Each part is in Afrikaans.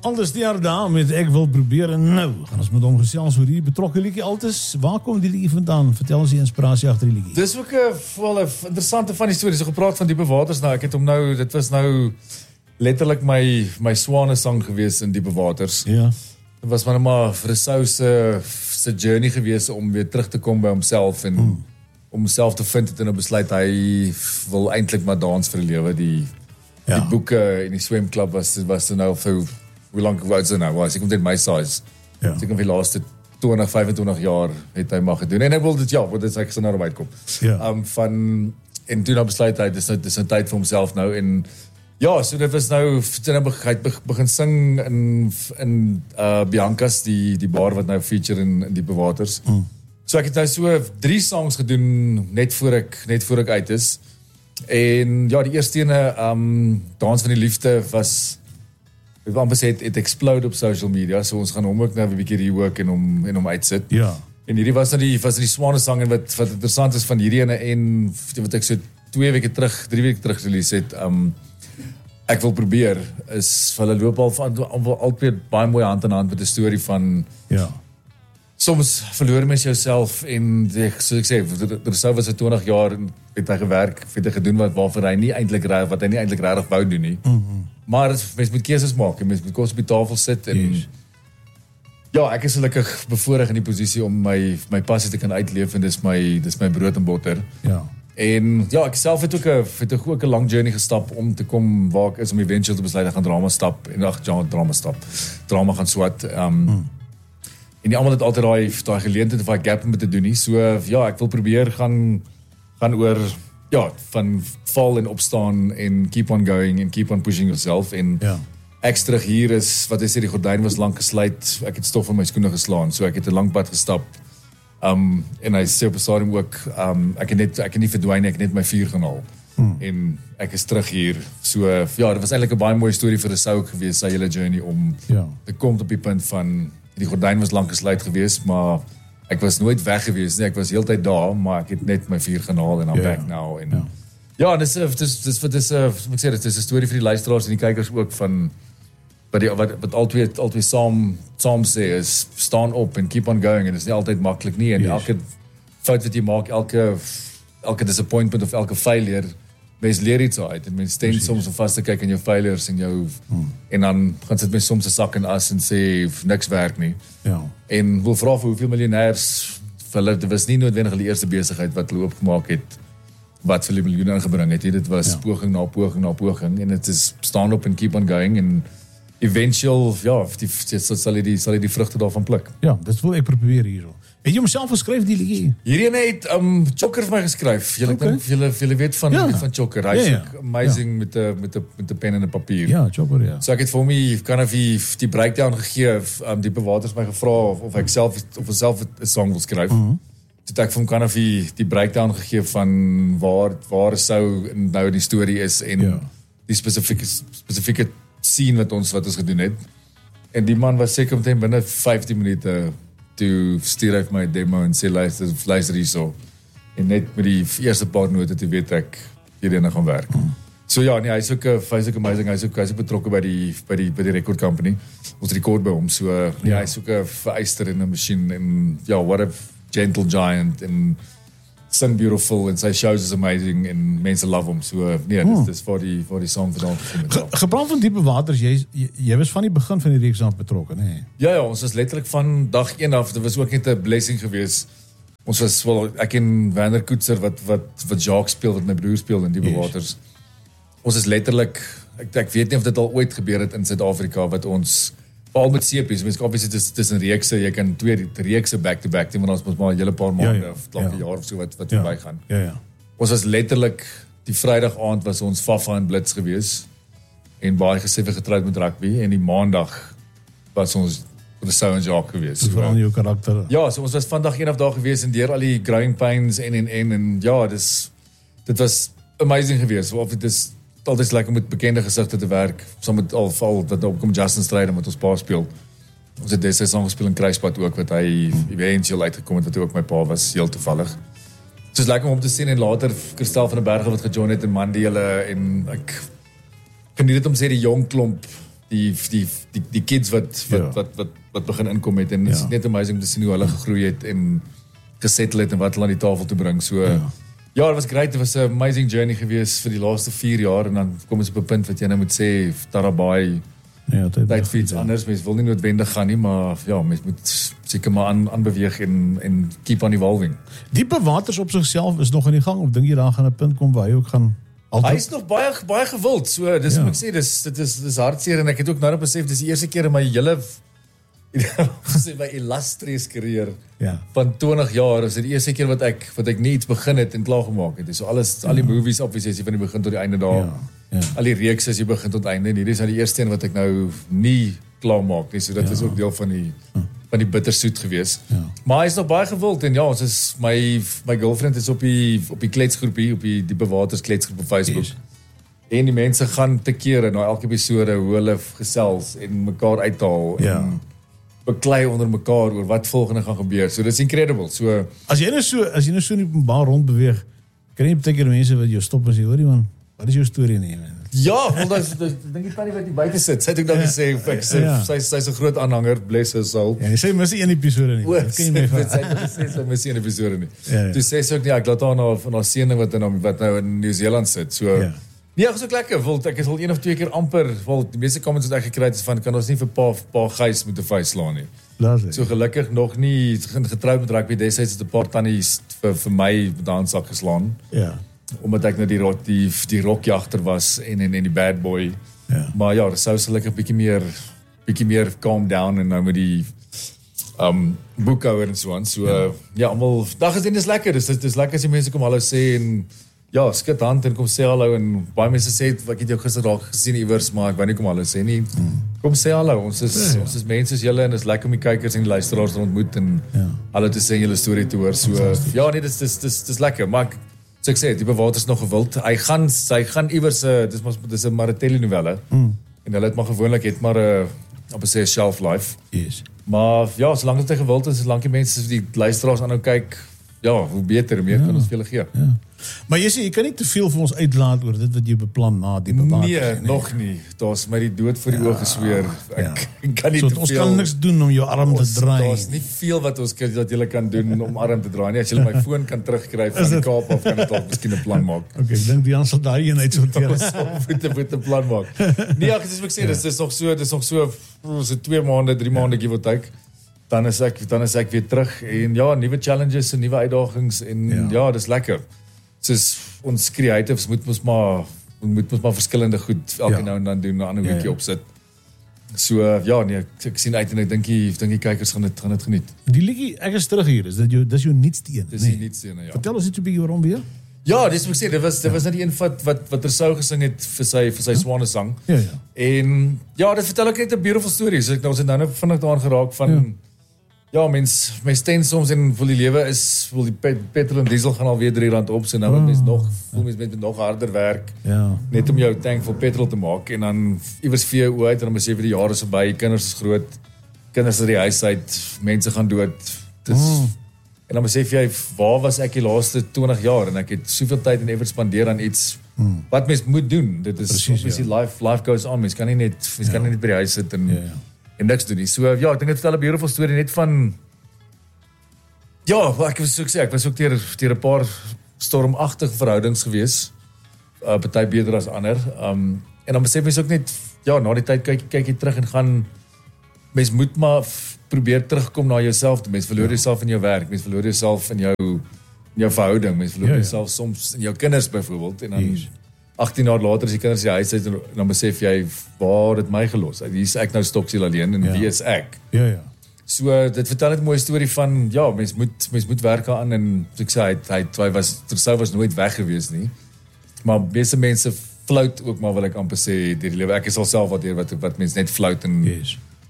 Aldus die daar met Ek wil proberen nou. Gaan ons met hom gesels oor die betrokke liedjie Aldus. Waar kom die liedjie vandaan? Vertel ons die inspirasie agter die liedjie. Dis ook 'n interessante van die storie. So gepraat van Diepe Waters nou. Ek het hom nou, dit was nou letterlik my swanesang gewees in Diepe Waters. Ja. Dit was maar Rousseau se journey gewees om weer terug te kom by homself en om homself te vind en 'n besluit hy wil eintlik maar dans vir die lewe. Die boeke in die swemklub was nou vir hoe lank was dit nou? Was ek omtrent my size. Ja. Ek vir die laaste 20, 25 jaar het hy maar gedoen. En ek wil dit dit is ek gesien nou uitkom. Ja. En toe nou besluit hy dis 'n tyd vir homself nou en ja, so dit was nou hy het begin sing in Bianca's die bar wat nou feature in Diepe Waters. So ek het nou so 3 songs gedoen net voor ek uit is. En ja, die eerste ene Dans van die Liefde was het explode op social media, so ons gaan hom ook nou 'n bietjie rework en hom uitsit. Ja. En hierdie was die swanesang en wat interessant is van hierdie ene en wat ek so 3 weke terug release het, Ek wil probeer is vir hulle loop al altyd baie mooi hand in hand met 'n storie van soms verloor mens jouself en soos ek sê, Rousseau was 20 jaar en het hy gewerk, het hy gedoen wat hy nie eintlik regtig wou doen nie. Maar mens moet keuses maak en mens moet kos op die tafel sit en ja, ek is gelukkig bevoorreg in die posisie om my passie te kan uitleef en dis my brood en botter. Ja. En ja, ek self het ook 'n lang journey gestap om te kom waar ek is om eventueel te besluit ek gaan drama gaan swat. En nie almal het altyd daai geleentheid of daai gap om te doen nie. So ja, ek wil probeer gaan oor van val en opstaan en keep on going en keep on pushing yourself en ek terug hier is wat hy sê die gordyn was lank gesluit. Ek het stof van my skoene geslaan. So ek het 'n lang pad gestap. En hy sê op 'n stadium ook ek het nie verdwyn nie, ek het net my vuur gaan haal. En ek is terug hier. So ja, dit was eintlik 'n baie mooi storie vir Rousseau gewees, sy hele journey om te kom op die punt van die gordyn was lank gesluit gewees, maar ek was nooit weg gewees nie. Ek was heeltyd daar, maar ek het net my vuur gaan haal en I'm back now en dis 'n storie vir die luisteraars en die kykers ook van wat altyd saam sê is staan op en keep on going en dit is nie altyd maklik nie en elke fout wat jy maak, elke disappointment of elke failure, mens leer iets uit en mens stem soms om vas te kyk aan jou failures en jou en dan gaan sit mens soms 'n sak in as en sê niks werk nie. En wil vra vir hoeveel miljonêers vir hulle, dit was nie noodwendig die eerste besigheid wat hulle oopgemaak het wat vir die miljoene ingebring het. Dit was poging na poging en dit is staan op en keep on going en eventueel, sal jy die vrugte daarvan pluk. Ja, dit wil ek probeer hierso. Het jy homself geskryf die liedjie? Hierdie het Chocker vir my geskryf. Julle weet van Chocker. Hy is ook amazing met 'n pen en 'n papier. Ja, Chocker, ja. So ek het vir hom die breakdown gegee, Diepe Waters my gevra of ek self 'n song wil skryf. Toe het ek vir hom die breakdown gegee van waar sou nou die storie is en die spesifieke scene wat ons gedoen het. En die man was seker omtrent binne 15 minute toe stuur hy vir my demo en sê luister hierso. En net met die eerste paar note te weet ek hierdie gaan werk. So ja, nee, hy's ook amazing. Hy's ook betrokke by die record company. Ons rekord by hom. So hy's ook 'n vereister in 'n masjien en what a gentle giant en sing beautiful en sy shows is amazing en mense love hom. So dis vir die song vandaan gekom. Gepraat van Diepe Waters, jy was van die begin van die reeks af betrokke, nee? Ja, ons is letterlik van dag 1 af. Dit was ook net 'n blessing geweest. Ons was ek en Werner Koetser wat Jacques speel, wat my broer speel in Diepe Waters. Ons is letterlik ek weet nie of dit al ooit gebeur het in Suid-Afrika wat ons al met seepies, mens obviously dis 'n reekse, jy kan 2 reekse back-to-back doen, want ons moet maar 'n hele paar maande of 'n jaar of so wat verbygaan. Ons was letterlik die Vrydag aand was ons Fafa en Blitz gewees en baie gesê vir getroud met rugby en die Maandag was ons Rousseau en Jacques gewees. Dis veral jou karakter. Ja, so ons was vandag een af dae gewees en deur al die growing pains en ja, dit was amazing gewees. Of dit is altyd lekker met bekende gesigte te werk, saam met al wat opkom Justin Strydom wat ons pa speel. Ons het destyds saam gespeel in Kruispad ook, wat hy eventueel uitgekom het, wat ook my pa was, heel toevallig. Het is lekker om te sien en later Christel van der Berge wat gejoin het en Mandy hulle en ek geniet dit om sê die die kids wat begin inkom het en dit is net amazing om te sien hoe hulle gegroei het en gesettle het en wat hulle aan die tafel te bring. So ja, het was great, het was 'n amazing journey gewees vir die laaste 4 jaar en dan kom ons op 'n punt wat jy nou moet sê Tarabai tyd vir iets anders. Mens wil nie noodwendig gaan nie, maar ja, mens moet seker maar aanbeweeg en keep on evolving. Diepe waters op sigself is nog in die gang of dink jy daar gaan 'n punt kom waar jy ook gaan Hy is nog baie gewild. So dis moet ek sê dit is hartseer en ek het ook nou besef dis die eerste keer in my hele my illustrious career van 20 jaar is dit die eerste keer wat ek nie iets begin het en klaar gemaak het. So al die movies obviously van die begin tot die einde daar. Al die reeks as jy begin tot einde en hierdie is nou die eerste een wat ek nou nie klaar maak nie. So dit is ook deel van die bittersoet gewees. Maar hy is nog baie gewild en ja, ons is my girlfriend is op die kletsgroepie, op die Diepe Waters kletsgroep op Facebook. En die mense gaan te kere na elke episode hoe hulle gesels en mekaar uithaal en beklei onder mekaar oor wat volgende gaan gebeur. So dit is incredible. So as jy nou so in die openbaar rond beweeg, kan jy baie keer mense wat jou stop en sê, hoorie man, wat is jou storie nie? Ja, want dis dink ek tannie wat hier buite sit. Sy het ook dan gesê sy's 'n groot aanhanger, bless her soul. Ja, sy mis een episode nie. Wat kan jy my sê sy mis een episode nie. Toe sê sy ook nee, ek laat haar na haar seun wat nou in Nieu-Seeland sit. So nee, is ook lekker. Ek het al 1 of 2 keer amper, die meeste comments wat ek gekry het is van kan ons nie vir pa Gys met 'n vuis slaan nie. So gelukkig nog nie getroud met rugby destyds het 'n paar tannies vir my danssak geslaan. Omdat ek nou die rokjagter was en die bad boy. Maar ja, sou sal ek 'n bietjie meer calm down en nou met die boekhouer en so aan. So ja, almal dag is lekker. Dis lekker as die mense kom hallo sê en ja, skud hand en kom sê hallo en baie mense sê ek het jou gister daar gesien iewers, maar ek wou nie kom hallo sê nie. Kom sê hallo. Ons is mense soos julle en dis lekker om die kykers en die luisteraars te ontmoet en hallo te sê en julle storie te hoor. So ja, nee, dis lekker, maar so ek sê, Diepe Waters is nog gewild. Hy gaan iewers, dis 'n Maritelli novelle. En hulle het maar gewoonlik het maar op 'n shelf life. Maar ja, solank dit gewild is, solank die mense die luisteraars aanhou kyk, ja, hoe beter, hoe meer kan ons vir hulle gee. Maar jy sê, jy kan nie te veel vir ons uitlaat oor dit wat jy beplan na Diepe Waters. Nee, nog nie. Daar's my die dood voor die oë gesweer. Ek kan nie te veel. Ons kan niks doen om jou arm te draai. Daar's nie veel wat julle kan doen om arm te draai nie. As julle my foon kan terugkry van die Kaap af, kan ek dalk miskien 'n plan maak. Okay, ek dink die aan sal daai een uitsorteer. Ons moet 'n plan maak. Nee, ek sê ek sê dis nog so 2 maande, 3 maande give or take. Dan is ek weer terug en ja, nuwe challenges en nuwe uitdagings en ja, dis lekker. Soos ons creatives moet ons maar verskillende goed elke nou en dan doen, 'n ander weekie opsit. So ja, nee, ek sien uit en ek dink die kykers gaan dit geniet. Die liedjie, ek is terug hier. Dis jou nuutste een. Dis die nuutste een, ja. Vertel ons net 'n bietjie oor hom weer. Ja, dis wat ek sê, dit was net die een wat Rousseau gesing het vir sy swanesang. En ja, dit vertel ook net 'n beautiful story. So ons het nou vinnig daaraan geraak van ja, mens ten soms en vir die lewe is die petrol en diesel gaan alweer R3 op, so nou moet mens voel mens met nog harder werk. Net om jou tank vol petrol te maak en dan iewers vir jou uit en dan besef jy die jare is verby, kinders is groot, kinders uit die huis uit, mense gaan dood. En dan besef jy, waar was ek die laaste 20 jaar en ek het soveel tyd en effort spandeer aan iets wat mens moet doen. Dit is obviously life goes on. Mens kan nie net by die huis sit en niks doen nie. So ja, ek dink dit vertel 'n beautiful story net van ja, ek was ook deur 'n paar stormagtige verhoudings gewees. Party beter as ander. En dan besef mens ook net ja, na die tyd kyk jy terug en gaan mens moet maar probeer terugkom na jouself. Mens verloor jouself in jou werk, mens verloor jouself in jou verhouding, mens verloor jouself soms in jou kinders byvoorbeeld en dan 18 jaar later as die kinders die huis uit en dan besef jy waar het my gelos. Hier is ek nou stoksiel alleen en wie is ek? So dit vertel net 'n mooi storie van ja, mens moet werk aan en soos ek sê Rousseau was nooit weg gewees nie. Maar baie mense flout ook maar wil ek amper sê die lewe. Ek is alself wat mense net flout en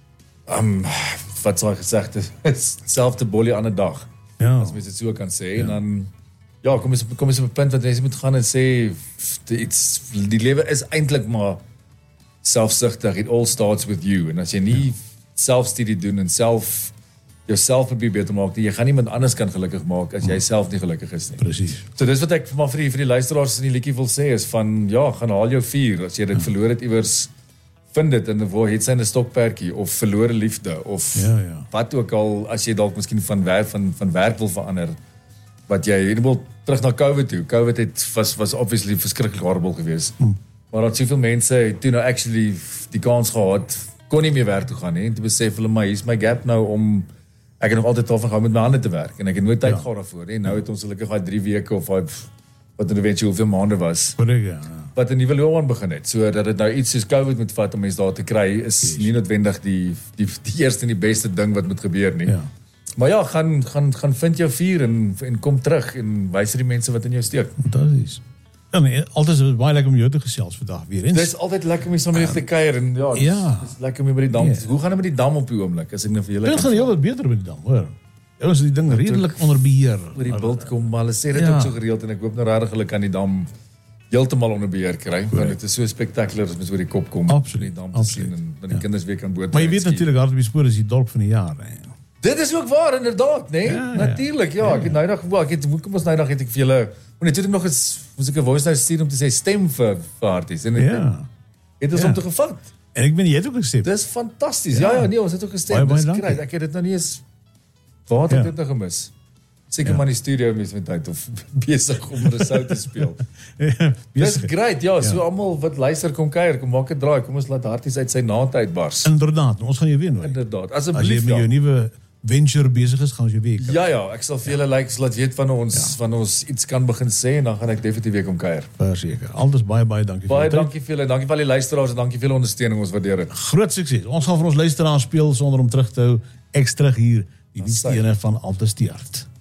wat sou ek gesê het selfde bolie aan 'n dag. As mens dit so kan sê en dan ja, kom eens op 'n punt wat jy moet gaan en sê die lewe is eintlik maar selfsugtig. It all starts with you. En as jy nie selfstudie doen en jouself probeer beter maak, jy gaan niemand anders kan gelukkig maak as jy self nie gelukkig is nie. Presies. So dis wat ek maar vir die luisteraars in die liedjie wil sê is van ja, gaan haal jou vuur as jy dit verloor het iewers vind dit en waar het sy 'n stokperdjie of verlore liefde of Ja. wat ook al as jy dalk miskien van werk wil verander wat jy helemaal terug na COVID toe. COVID was obviously verskriklik horrible geweest. Maar dat soveel mense het toe nou actually die kans gehad kon nie meer werk toe gaan nie en toe besef hulle maar hier's my gap nou om ek het nog altyd daarvan gehou met my hande te werk en ek het nooit tyd gehad daarvoor nie. Nou het ons gelukkig daai 3 weke of wat eventueel hoeveel maande was. Korrek, ja. Wat 'n nuwe loopbaan begin het. So dat dit nou iets soos COVID moet vat om mense daar te kry is nie noodwendig die eerste en die beste ding wat moet gebeur nie. Ja. Maar ja, gaan vind jou vuur en kom terug en wys die mense wat in jou steek. Fantasties. Ja, nee, altyd is het baie lekker om jou te gesels vandag weer eens. Dit is altyd lekker om saam met jou te kuier en Ja. dis lekker om by die dam. Ja. Hoe gaan dit met die dam op die oomblik? As ek nou vir julle Dit gaan heel wat beter met die dam, hoor. Ons het die ding redelik onder beheer. oor die bult kom, maar hulle sê dit Ja. ook so gereeld en ek hoop nou regtig hulle kan die dam heeltemal onder beheer kry, want dit is so spektakulêr as mens oor die kop kom. Absoluut, Die dam te absoluut. sien en dan die kinders weer kan boot. Maar jy weet natuurlik hard op die spoor is die dorp van die jaar. Hè. Dit is ook waar inderdaad, nee? Ja, Natuurlik, ja. Ek het nou nog kom ons nou nog het ek vir julle net het ek nog eens moes ek 'n voice note stuur om te sê stem vir arties en Ja. het ons Ja. om te gevat. En ek weet jy het ook gestem. Dis fantasties. Ja, nee, ons het ook gestem. Baie Dis dankie. kry. Ek het dit nou nie eens waar het ek Ja. dit nou gemis? Seker Ja. maar in die studio mis met tyd of besig om resou te speel. Dis Besig. great. Ja, so almal wat luister kom kuier, kom maak 'n draai. Kom ons laat harties uit sy naad uitbars. Inderdaad, ons gaan jou wen. Hoor. Inderdaad. As jy Asseblief. met jou Ja. nuwe venture besig is, gaan ons jou weer kry. Ja, ek sal vir julle laat weet van ons iets kan begin sê en dan gaan ek definitief weer kom kuier. Verseker. Altes baie dankie vir Baie jou tyd. dankie vir julle. Dankie vir al die luisteraars en dankie vir julle ondersteuning. Ons waardeer dit. Groot sukses. Ons gaan vir ons luisteraars speel sonder om terug te hou. Ek's terug hier, die Dankie. nuutste ene van Altes die Hart.